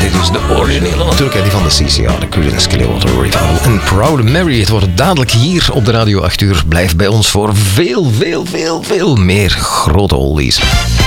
dit is de originele natuurlijk, die van de CCR, de Creedence Clearwater Revival. En Proud Mary, het wordt dadelijk hier op de Radio 8 uur. Blijf bij ons voor veel meer grote oldies.